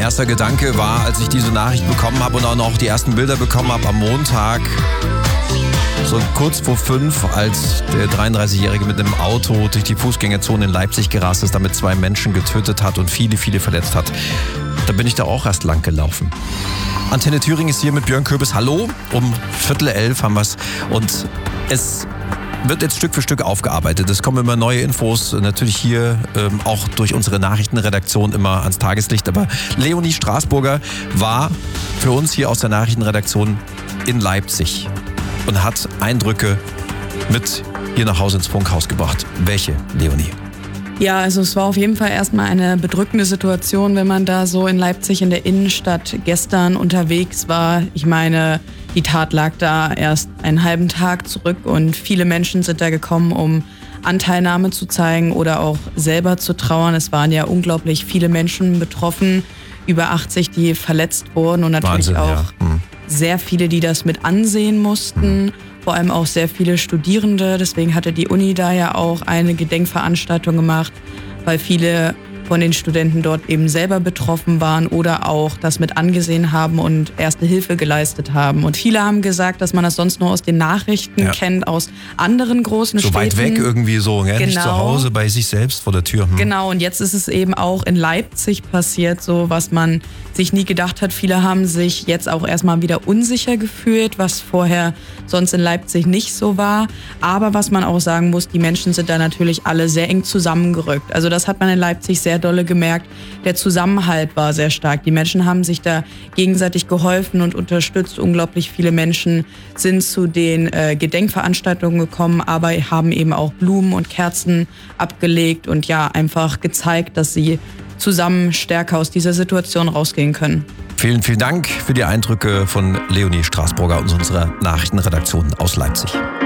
erster Gedanke war, als ich diese Nachricht bekommen habe und auch noch die ersten Bilder bekommen habe am Montag, so kurz vor 5, als der 33-Jährige mit einem Auto durch die Fußgängerzone in Leipzig gerast ist, damit 2 Menschen getötet hat und viele, viele verletzt hat. Da bin ich da auch erst lang gelaufen. Antenne Thüringen ist hier mit Björn Köbis. Hallo, um 10:45 haben wir es. Und es wird jetzt Stück für Stück aufgearbeitet. Es kommen immer neue Infos, natürlich hier auch durch unsere Nachrichtenredaktion immer ans Tageslicht. Aber Leonie Straßburger war für uns hier aus der Nachrichtenredaktion in Leipzig und hat Eindrücke mit hier nach Hause ins Funkhaus gebracht. Welche, Leonie? Ja, also es war auf jeden Fall erstmal eine bedrückende Situation, wenn man da so in Leipzig in der Innenstadt gestern unterwegs war. Ich meine, die Tat lag da erst einen halben Tag zurück und viele Menschen sind da gekommen, um Anteilnahme zu zeigen oder auch selber zu trauern. Es waren ja unglaublich viele Menschen betroffen, über 80, die verletzt wurden und natürlich Wahnsinn, auch ja. sehr viele, die das mit ansehen mussten. Vor allem auch sehr viele Studierende. Deswegen hatte die Uni da ja auch eine Gedenkveranstaltung gemacht, weil viele von den Studenten dort eben selber betroffen waren oder auch das mit angesehen haben und erste Hilfe geleistet haben. Und viele haben gesagt, dass man das sonst nur aus den Nachrichten kennt, aus anderen großen Städten. So weit weg irgendwie so, gell? Genau. Nicht zu Hause bei sich selbst vor der Tür. Genau, und jetzt ist es eben auch in Leipzig passiert, so was man sich nie gedacht hat. Viele haben sich jetzt auch erstmal wieder unsicher gefühlt, was vorher sonst in Leipzig nicht so war. Aber was man auch sagen muss, die Menschen sind da natürlich alle sehr eng zusammengerückt. Also das hat man in Leipzig sehr dolle gemerkt. Der Zusammenhalt war sehr stark. Die Menschen haben sich da gegenseitig geholfen und unterstützt. Unglaublich viele Menschen sind zu den Gedenkveranstaltungen gekommen, aber haben eben auch Blumen und Kerzen abgelegt und ja, einfach gezeigt, dass sie zusammen stärker aus dieser Situation rausgehen können. Vielen, vielen Dank für die Eindrücke von Leonie Straßburger aus unserer Nachrichtenredaktion aus Leipzig.